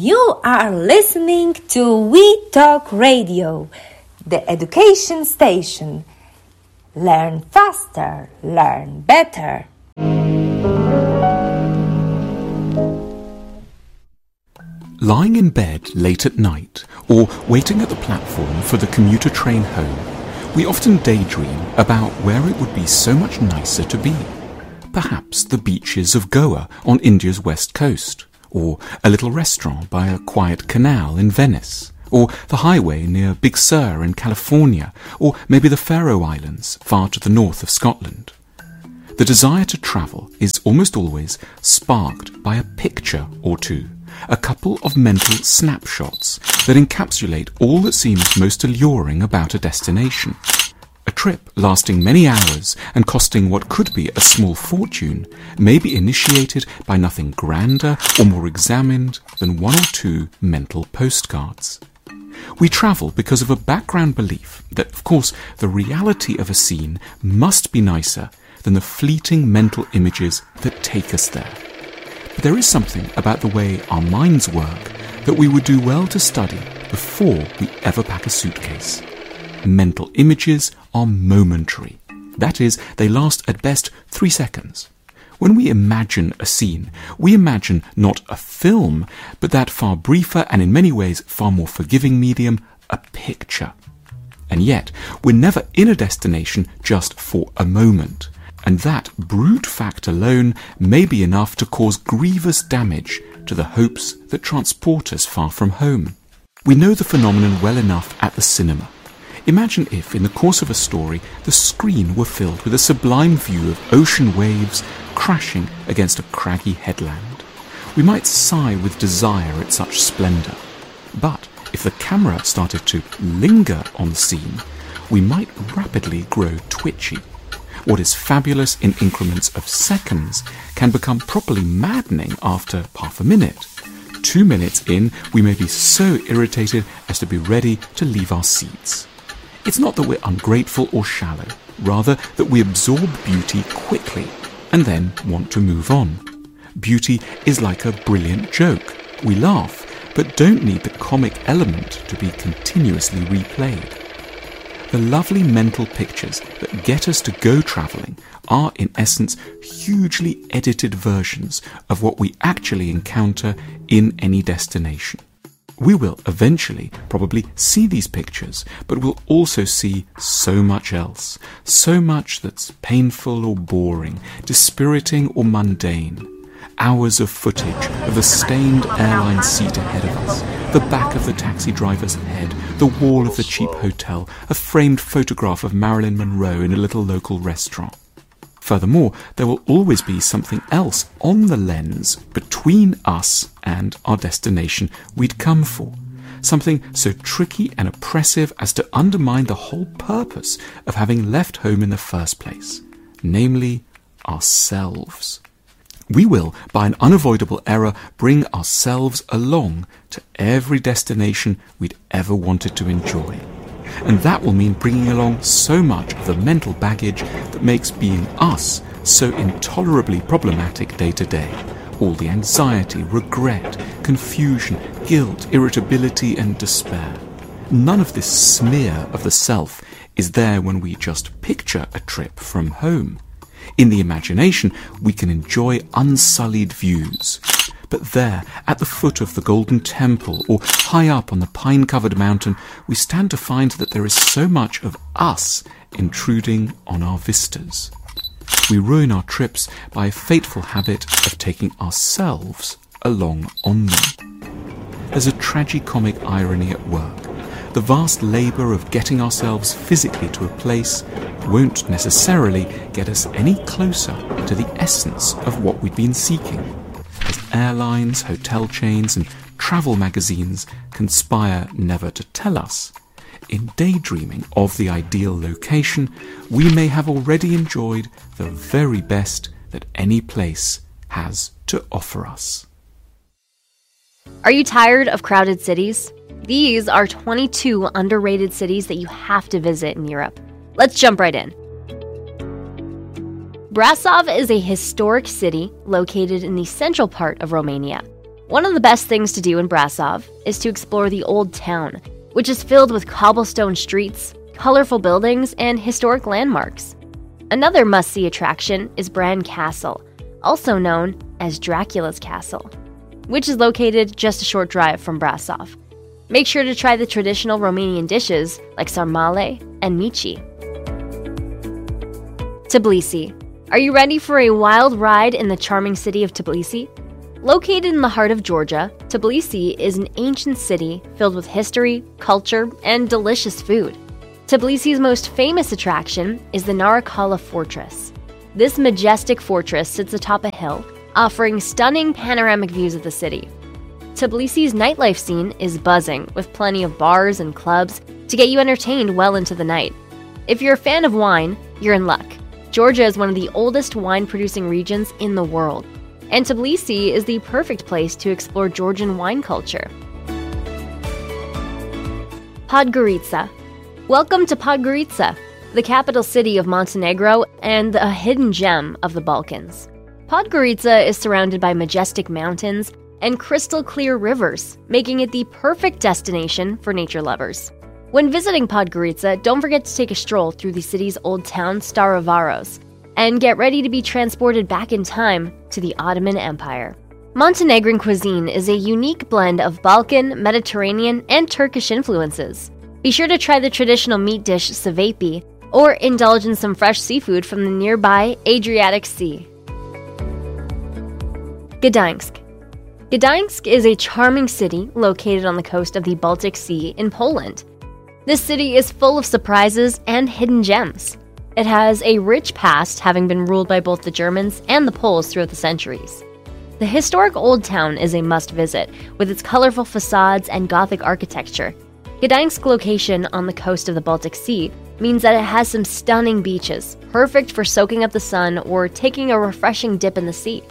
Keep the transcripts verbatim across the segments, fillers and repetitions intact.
You are listening to We Talk Radio, the education station. Learn faster, learn better. Lying in bed late at night or waiting at the platform for the commuter train home, we often daydream about where it would be so much nicer to be. Perhaps the beaches of Goa on India's west coast, or a little restaurant by a quiet canal in Venice, or the highway near Big Sur in California, or maybe the Faroe Islands far to the north of Scotland. The desire to travel is almost always sparked by a picture or two, a couple of mental snapshots that encapsulate all that seems most alluring about a destination. A trip lasting many hours and costing what could be a small fortune may be initiated by nothing grander or more examined than one or two mental postcards. We travel because of a background belief that, of course, the reality of a scene must be nicer than the fleeting mental images that take us there. But there is something about the way our minds work that we would do well to study before we ever pack a suitcase. Mental images are momentary. That is, they last at best three seconds. When we imagine a scene, we imagine not a film, but that far briefer and in many ways far more forgiving medium, a picture. And yet, we're never in a destination just for a moment. And that brute fact alone may be enough to cause grievous damage to the hopes that transport us far from home. We know the phenomenon well enough at the cinema. Imagine if, in the course of a story, the screen were filled with a sublime view of ocean waves crashing against a craggy headland. We might sigh with desire at such splendour. But if the camera started to linger on the scene, we might rapidly grow twitchy. What is fabulous in increments of seconds can become properly maddening after half a minute. Two minutes in, we may be so irritated as to be ready to leave our seats. It's not that we're ungrateful or shallow, rather that we absorb beauty quickly and then want to move on. Beauty is like a brilliant joke. We laugh, but don't need the comic element to be continuously replayed. The lovely mental pictures that get us to go travelling are, in essence, hugely edited versions of what we actually encounter in any destination. We will eventually probably see these pictures, but we'll also see so much else, so much that's painful or boring, dispiriting or mundane. Hours of footage of the stained airline seat ahead of us, the back of the taxi driver's head, the wall of the cheap hotel, a framed photograph of Marilyn Monroe in a little local restaurant. Furthermore, there will always be something else on the lens between us and our destination we'd come for. Something so tricky and oppressive as to undermine the whole purpose of having left home in the first place, namely ourselves. We will, by an unavoidable error, bring ourselves along to every destination we'd ever wanted to enjoy. And that will mean bringing along so much of the mental baggage that makes being us so intolerably problematic day to day. All the anxiety, regret, confusion, guilt, irritability and despair. None of this smear of the self is there when we just picture a trip from home. In the imagination, we can enjoy unsullied views. But there, at the foot of the Golden Temple, or high up on the pine-covered mountain, we stand to find that there is so much of us intruding on our vistas. We ruin our trips by a fateful habit of taking ourselves along on them. There's a tragicomic irony at work. The vast labour of getting ourselves physically to a place won't necessarily get us any closer to the essence of what we've been seeking. As airlines, hotel chains and travel magazines conspire never to tell us, in daydreaming of the ideal location, we may have already enjoyed the very best that any place has to offer us. Are you tired of crowded cities? These are twenty-two underrated cities that you have to visit in Europe. Let's jump right in. Brasov is a historic city located in the central part of Romania. One of the best things to do in Brasov is to explore the Old Town, which is filled with cobblestone streets, colorful buildings, and historic landmarks. Another must-see attraction is Bran Castle, also known as Dracula's Castle, which is located just a short drive from Brasov. Make sure to try the traditional Romanian dishes like sarmale and mici. Tbilisi. Are you ready for a wild ride in the charming city of Tbilisi? Located in the heart of Georgia, Tbilisi is an ancient city filled with history, culture, and delicious food. Tbilisi's most famous attraction is the Narikala Fortress. This majestic fortress sits atop a hill, offering stunning panoramic views of the city. Tbilisi's nightlife scene is buzzing, with plenty of bars and clubs to get you entertained well into the night. If you're a fan of wine, you're in luck. Georgia is one of the oldest wine-producing regions in the world, and Tbilisi is the perfect place to explore Georgian wine culture. Podgorica. Welcome to Podgorica, the capital city of Montenegro and a hidden gem of the Balkans. Podgorica is surrounded by majestic mountains and crystal-clear rivers, making it the perfect destination for nature lovers. When visiting Podgorica, don't forget to take a stroll through the city's old town, Stara Varos, and get ready to be transported back in time to the Ottoman Empire. Montenegrin cuisine is a unique blend of Balkan, Mediterranean, and Turkish influences. Be sure to try the traditional meat dish cevapi, or indulge in some fresh seafood from the nearby Adriatic Sea. Gdańsk. Gdańsk is a charming city located on the coast of the Baltic Sea in Poland. This city is full of surprises and hidden gems. It has a rich past, having been ruled by both the Germans and the Poles throughout the centuries. The historic Old Town is a must-visit, with its colorful facades and Gothic architecture. Gdańsk's location on the coast of the Baltic Sea means that it has some stunning beaches, perfect for soaking up the sun or taking a refreshing dip in the sea.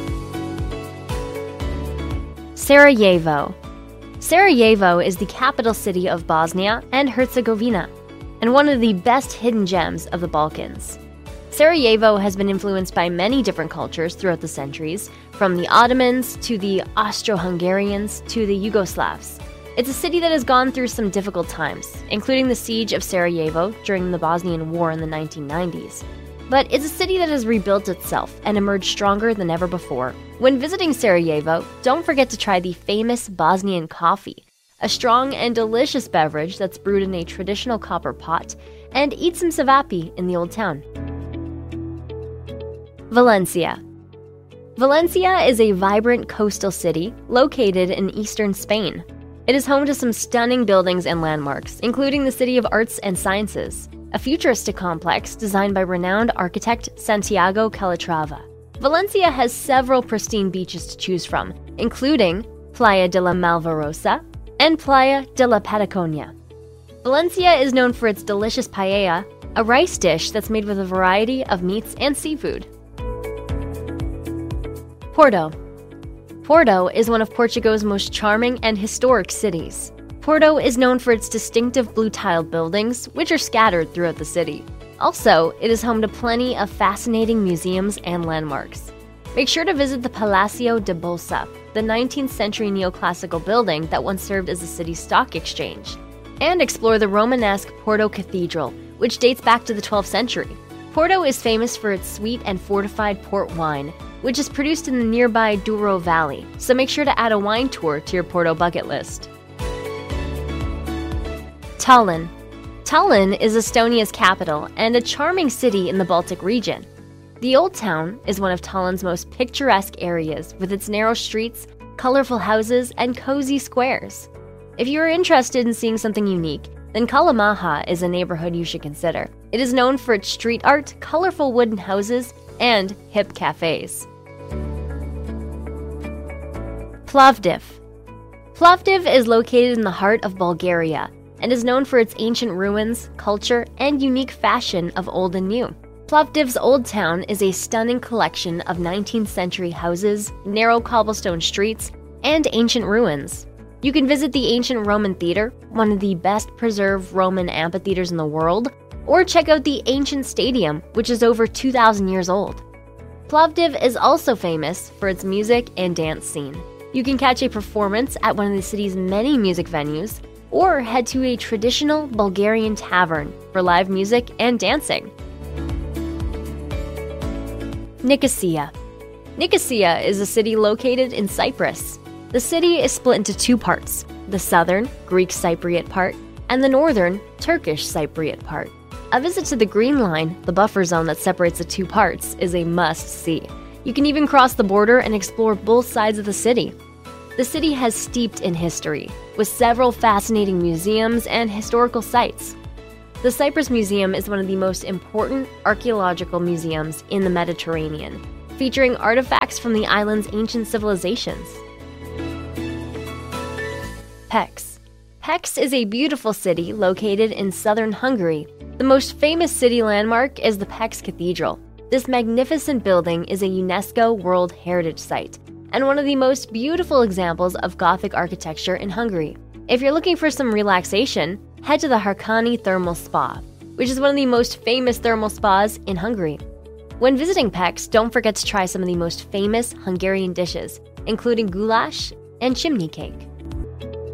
Sarajevo. Sarajevo is the capital city of Bosnia and Herzegovina, and one of the best hidden gems of the Balkans. Sarajevo has been influenced by many different cultures throughout the centuries, from the Ottomans to the Austro-Hungarians to the Yugoslavs. It's a city that has gone through some difficult times, including the siege of Sarajevo during the Bosnian War in the nineteen nineties. But it's a city that has rebuilt itself and emerged stronger than ever before. When visiting Sarajevo, don't forget to try the famous Bosnian coffee, a strong and delicious beverage that's brewed in a traditional copper pot, and eat some cevapi in the old town. Valencia. Valencia is a vibrant coastal city located in eastern Spain. It is home to some stunning buildings and landmarks, including the City of Arts and Sciences, a futuristic complex designed by renowned architect Santiago Calatrava. Valencia has several pristine beaches to choose from, including Playa de la Malvarosa and Playa de la Patagonia. Valencia is known for its delicious paella, a rice dish that's made with a variety of meats and seafood. Porto. Porto is one of Portugal's most charming and historic cities. Porto is known for its distinctive blue-tiled buildings, which are scattered throughout the city. Also, it is home to plenty of fascinating museums and landmarks. Make sure to visit the Palacio de Bolsa, the nineteenth century neoclassical building that once served as the city's stock exchange, and explore the Romanesque Porto Cathedral, which dates back to the twelfth century. Porto is famous for its sweet and fortified port wine, which is produced in the nearby Douro Valley, so make sure to add a wine tour to your Porto bucket list. Tallinn. Tallinn is Estonia's capital and a charming city in the Baltic region. The Old Town is one of Tallinn's most picturesque areas, with its narrow streets, colorful houses, and cozy squares. If you are interested in seeing something unique, then Kalamaha is a neighborhood you should consider. It is known for its street art, colorful wooden houses, and hip cafes. Plovdiv. Plovdiv is located in the heart of Bulgaria and is known for its ancient ruins, culture, and unique fashion of old and new. Plovdiv's Old Town is a stunning collection of nineteenth century houses, narrow cobblestone streets, and ancient ruins. You can visit the ancient Roman Theater, one of the best preserved Roman amphitheaters in the world, or check out the ancient stadium, which is over two thousand years old. Plovdiv is also famous for its music and dance scene. You can catch a performance at one of the city's many music venues, or head to a traditional Bulgarian tavern for live music and dancing. Nicosia. Nicosia is a city located in Cyprus. The city is split into two parts, the southern, Greek Cypriot part, and the northern, Turkish Cypriot part. A visit to the Green Line, the buffer zone that separates the two parts, is a must-see. You can even cross the border and explore both sides of the city. The city has steeped in history, with several fascinating museums and historical sites. The Cyprus Museum is one of the most important archaeological museums in the Mediterranean, featuring artifacts from the island's ancient civilizations. Pécs. Pécs is a beautiful city located in southern Hungary. The most famous city landmark is the Pécs Cathedral. This magnificent building is a UNESCO World Heritage Site and one of the most beautiful examples of Gothic architecture in Hungary. If you're looking for some relaxation, head to the Harkany Thermal Spa, which is one of the most famous thermal spas in Hungary. When visiting Pécs, don't forget to try some of the most famous Hungarian dishes, including goulash and chimney cake.